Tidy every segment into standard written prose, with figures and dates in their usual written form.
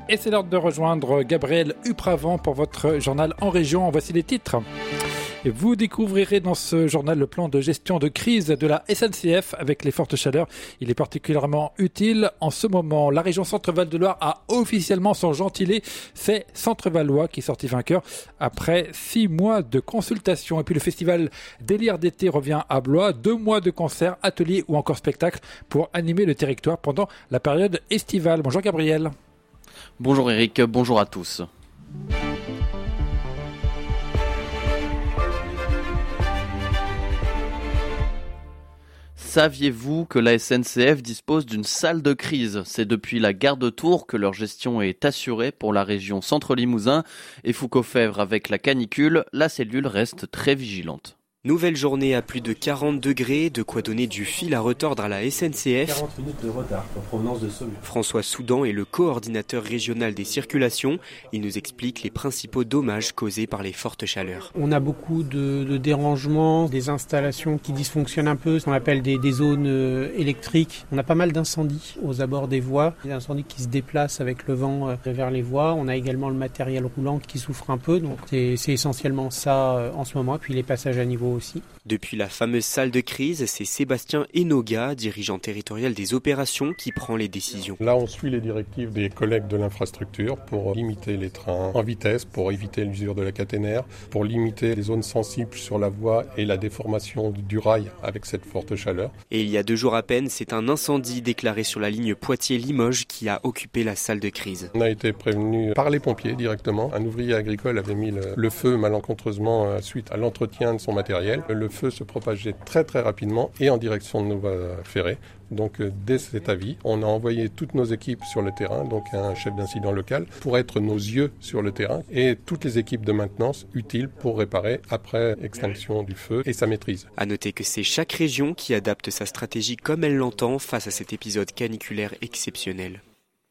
Et c'est l'heure de rejoindre Gabriel Upravant pour votre journal en région. Voici les titres. Et vous découvrirez dans ce journal le plan de gestion de crise de la SNCF avec les fortes chaleurs. Il est particulièrement utile en ce moment. La région Centre-Val de Loire a officiellement son gentilé. C'est Centre-Valois qui est sorti vainqueur après 6 mois de consultation. Et puis le festival Délire d'été revient à Blois. 2 mois de concerts, ateliers ou encore spectacles pour animer le territoire pendant la période estivale. Bonjour Gabriel. Bonjour Eric, bonjour à tous. Saviez-vous que la SNCF dispose d'une salle de crise ? C'est depuis la gare de Tours que leur gestion est assurée pour la région Centre-Limousin et Foucault-Fèvre avec la canicule, la cellule reste très vigilante. Nouvelle journée à plus de 40 degrés, de quoi donner du fil à retordre à la SNCF. 40 minutes de retard en provenance de Saumur. François Soudan est le coordinateur régional des circulations. Il nous explique les principaux dommages causés par les fortes chaleurs. On a beaucoup de dérangements, des installations qui dysfonctionnent un peu, ce qu'on appelle des zones électriques. On a pas mal d'incendies aux abords des voies, des incendies qui se déplacent avec le vent vers les voies. On a également le matériel roulant qui souffre un peu, donc c'est essentiellement ça en ce moment, et puis les passages à niveau aussi. Depuis la fameuse salle de crise, c'est Sébastien Enoga, dirigeant territorial des opérations, qui prend les décisions. Là, on suit les directives des collègues de l'infrastructure pour limiter les trains en vitesse, pour éviter l'usure de la caténaire, pour limiter les zones sensibles sur la voie et la déformation du rail avec cette forte chaleur. Et il y a 2 jours à peine, c'est un incendie déclaré sur la ligne Poitiers-Limoges qui a occupé la salle de crise. On a été prévenu par les pompiers directement. Un ouvrier agricole avait mis le feu malencontreusement suite à l'entretien de son matériel. Le feu se propageait très très rapidement et en direction de nos voies ferrées. Donc dès cet avis, on a envoyé toutes nos équipes sur le terrain, donc un chef d'incident local, pour être nos yeux sur le terrain et toutes les équipes de maintenance utiles pour réparer après extinction du feu et sa maîtrise. À noter que c'est chaque région qui adapte sa stratégie comme elle l'entend face à cet épisode caniculaire exceptionnel.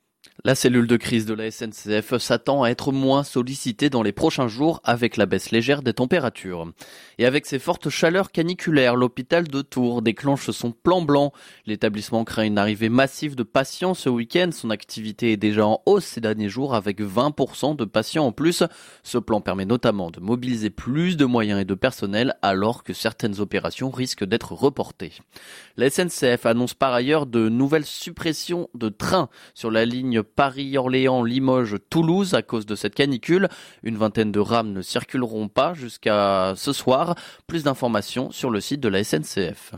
La cellule de crise de la SNCF s'attend à être moins sollicitée dans les prochains jours avec la baisse légère des températures. Et avec ces fortes chaleurs caniculaires, l'hôpital de Tours déclenche son plan blanc. L'établissement craint une arrivée massive de patients ce week-end. Son activité est déjà en hausse ces derniers jours avec 20% de patients en plus. Ce plan permet notamment de mobiliser plus de moyens et de personnel alors que certaines opérations risquent d'être reportées. La SNCF annonce par ailleurs de nouvelles suppressions de trains sur la ligne Paris-Orléans-Limoges-Toulouse à cause de cette canicule. Une vingtaine de rames ne circuleront pas jusqu'à ce soir. Plus d'informations sur le site de la SNCF.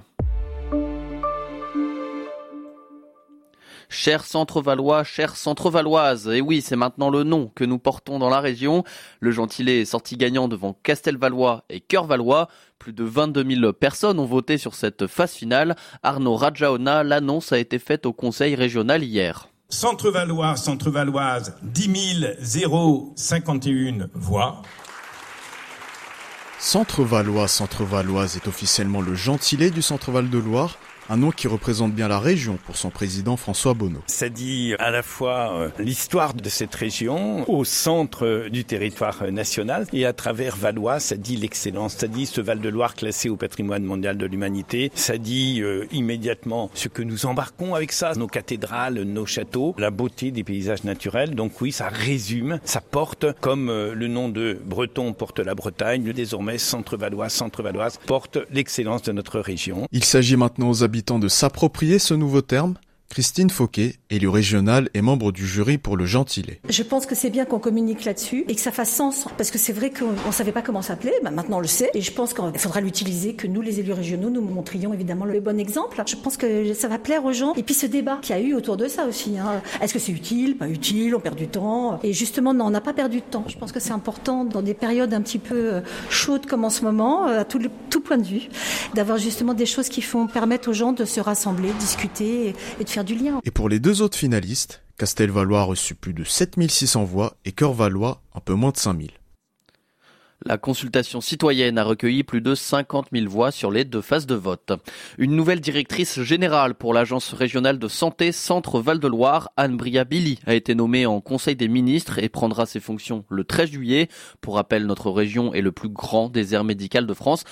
Chers Centre-Valois, chères Centre-Valoises, et oui, c'est maintenant le nom que nous portons dans la région. Le gentilé est sorti gagnant devant Castelvalois et Cœur-Valois. Plus de 22 000 personnes ont voté sur cette phase finale. Arnaud Radjaona, l'annonce a été faite au conseil régional hier. Centre-Valois, Centre-Valoises, 10 051 voix. Centre-Valois, Centre-Valoise est officiellement le gentilé du Centre-Val de Loire. Un nom qui représente bien la région pour son président François Bonneau. Ça dit à la fois l'histoire de cette région au centre du territoire national et à travers Valois, ça dit l'excellence, ça dit ce Val de Loire classé au patrimoine mondial de l'humanité, ça dit immédiatement ce que nous embarquons avec ça, nos cathédrales, nos châteaux, la beauté des paysages naturels. Donc oui, ça résume, ça porte comme le nom de Breton porte la Bretagne, désormais Centre-Valois, Centre-Valoise porte l'excellence de notre région. Il s'agit maintenant aux habitants de s'approprier ce nouveau terme. Christine Fauquet, élue régionale et membre du jury pour le gentilé. Je pense que c'est bien qu'on communique là-dessus et que ça fasse sens. Parce que c'est vrai qu'on ne savait pas comment s'appeler, maintenant on le sait. Et je pense qu'il faudra l'utiliser, que nous, les élus régionaux, nous montrions évidemment le bon exemple. Je pense que ça va plaire aux gens. Et puis ce débat qu'il y a eu autour de ça aussi. Est-ce que c'est utile, pas utile, on perd du temps? Et justement, non, on n'a pas perdu de temps. Je pense que c'est important dans des périodes un petit peu chaudes comme en ce moment, à tout point de vue, d'avoir justement des choses qui permettent aux gens de se rassembler, discuter et de faire du lien. Et pour les 2 autres finalistes, Castelvalois a reçu plus de 7600 voix et Cœur-Valois un peu moins de 5000. La consultation citoyenne a recueilli plus de 50 000 voix sur les 2 phases de vote. Une nouvelle directrice générale pour l'Agence régionale de santé Centre Val-de-Loire, Anne-Bria Billy, a été nommée en Conseil des ministres et prendra ses fonctions le 13 juillet. Pour rappel, notre région est le plus grand désert médical de France.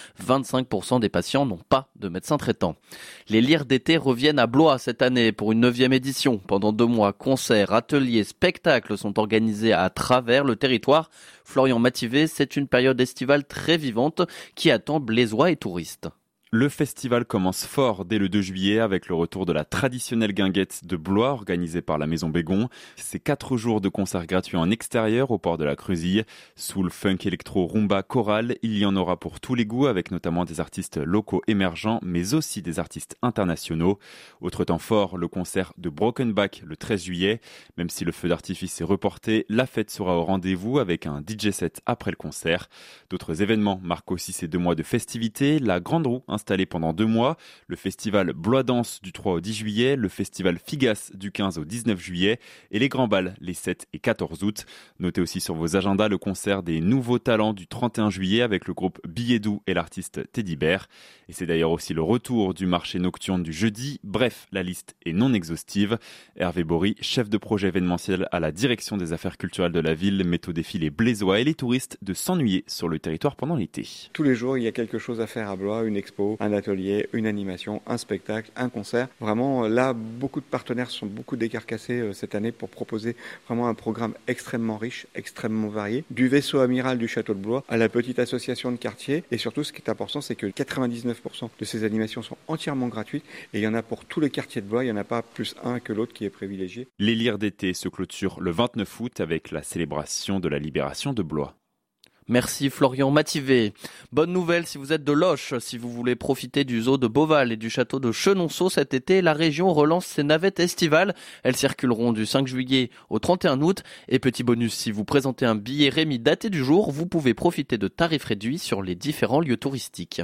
25% des patients n'ont pas de médecin traitant. Les lyres d'été reviennent à Blois cette année pour une 9e édition. Pendant 2 mois, concerts, ateliers, spectacles sont organisés à travers le territoire. Florian Mativet, c'est une période estivale très vivante qui attend Blésois et touristes. Le festival commence fort dès le 2 juillet avec le retour de la traditionnelle guinguette de Blois organisée par la Maison Bégon. C'est 4 jours de concerts gratuits en extérieur au port de la Creusille. Soul, funk, électro, rumba, chorale, il y en aura pour tous les goûts avec notamment des artistes locaux émergents mais aussi des artistes internationaux. Autre temps fort, le concert de Broken Back le 13 juillet. Même si le feu d'artifice est reporté, la fête sera au rendez-vous avec un DJ set après le concert. D'autres événements marquent aussi ces 2 mois de festivités. La Grande Roue installé pendant 2 mois, le festival Blois Danse du 3 au 10 juillet, le festival Figas du 15 au 19 juillet et les grands bals les 7 et 14 août. Notez aussi sur vos agendas le concert des nouveaux talents du 31 juillet avec le groupe Billet Doux et l'artiste Teddy Bear. Et c'est d'ailleurs aussi le retour du marché nocturne du jeudi. Bref, la liste est non exhaustive. Hervé Bory, chef de projet événementiel à la direction des affaires culturelles de la ville, met au défi les Blésois et les touristes de s'ennuyer sur le territoire pendant l'été. Tous les jours, il y a quelque chose à faire à Blois, une expo, un atelier, une animation, un spectacle, un concert. Vraiment, là, beaucoup de partenaires sont beaucoup décarcassés cette année pour proposer vraiment un programme extrêmement riche, extrêmement varié. Du vaisseau amiral du château de Blois à la petite association de quartier. Et surtout, ce qui est important, c'est que 99% de ces animations sont entièrement gratuites. Et il y en a pour tous les quartiers de Blois. Il n'y en a pas plus un que l'autre qui est privilégié. Les lyres d'été se clôturent le 29 août avec la célébration de la libération de Blois. Merci Florian Mativet. Bonne nouvelle si vous êtes de Loches, si vous voulez profiter du zoo de Beauval et du château de Chenonceau cet été, la région relance ses navettes estivales. Elles circuleront du 5 juillet au 31 août. Et petit bonus, si vous présentez un billet Rémi daté du jour, vous pouvez profiter de tarifs réduits sur les différents lieux touristiques.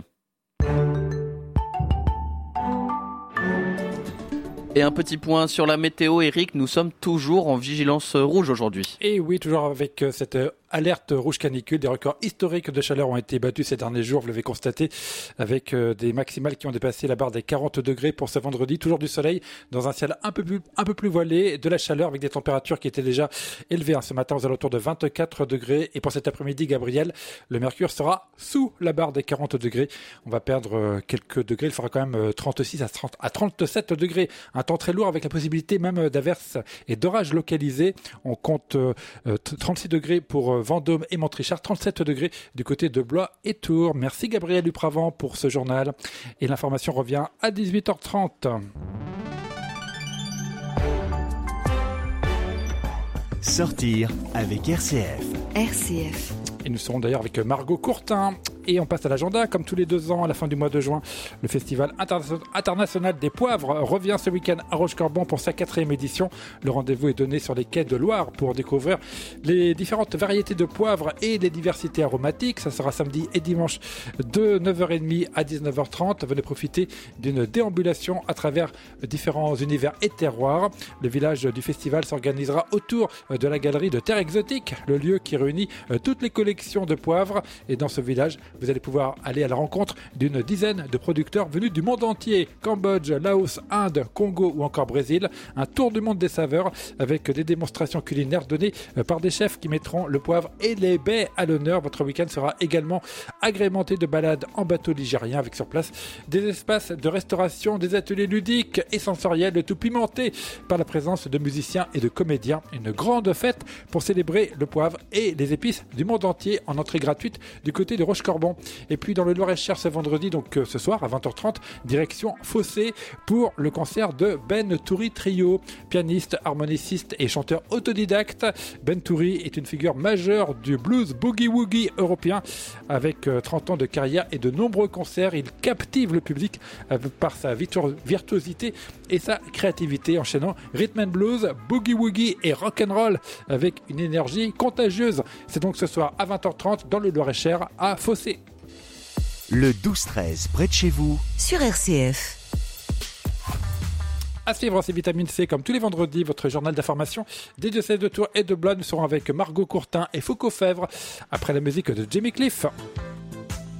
Et un petit point sur la météo, Eric, nous sommes toujours en vigilance rouge aujourd'hui. Et oui, toujours avec cette alerte rouge canicule. Des records historiques de chaleur ont été battus ces derniers jours, vous l'avez constaté, avec des maximales qui ont dépassé la barre des 40 degrés pour ce vendredi. Toujours du soleil dans un ciel un peu plus voilé, de la chaleur avec des températures qui étaient déjà élevées ce matin aux alentours de 24 degrés. Et pour cet après-midi, Gabriel, le mercure sera sous la barre des 40 degrés. On va perdre quelques degrés. Il fera quand même 36 à 37 degrés. Un temps très lourd avec la possibilité même d'averses et d'orages localisés. On compte 36 degrés pour Vendôme et Montrichard, 37 degrés du côté de Blois et Tours. Merci Gabriel Upravant pour ce journal. Et l'information revient à 18h30. Sortir avec RCF. RCF. Et nous serons d'ailleurs avec Margot Courtin. Et on passe à l'agenda. Comme tous les 2 ans, à la fin du mois de juin, le Festival international des poivres revient ce week-end à Rochecorbon pour sa 4e édition. Le rendez-vous est donné sur les quais de Loire pour découvrir les différentes variétés de poivres et les diversités aromatiques. Ça sera samedi et dimanche de 9h30 à 19h30. Venez profiter d'une déambulation à travers différents univers et terroirs. Le village du festival s'organisera autour de la galerie de Terre Exotique, le lieu qui réunit toutes les collections de poivres. Et dans ce village, vous allez pouvoir aller à la rencontre d'une dizaine de producteurs venus du monde entier. Cambodge, Laos, Inde, Congo ou encore Brésil. Un tour du monde des saveurs avec des démonstrations culinaires données par des chefs qui mettront le poivre et les baies à l'honneur. Votre week-end sera également agrémenté de balades en bateau ligérien avec sur place des espaces de restauration, des ateliers ludiques et sensoriels, le tout pimenté par la présence de musiciens et de comédiens. Une grande fête pour célébrer le poivre et les épices du monde entier en entrée gratuite du côté de Rochecorbon. Et puis dans le Loir-et-Cher ce vendredi, donc ce soir à 20h30, direction Fossé pour le concert de Ben Toury Trio, pianiste, harmoniciste et chanteur autodidacte. Ben Toury est une figure majeure du blues boogie-woogie européen avec 30 ans de carrière et de nombreux concerts. Il captive le public par sa virtuosité et sa créativité, enchaînant rhythm and blues, boogie-woogie et rock'n'roll avec une énergie contagieuse. C'est donc ce soir à 20h30 dans le Loir-et-Cher à Fossé. Le 12-13 près de chez vous sur RCF. À suivre, c'est Vitamine C comme tous les vendredis, votre journal d'information des diocèses de Tours et de Blois. Nous serons avec Margot Courtin et Foucault Fèvre après la musique de Jimmy Cliff.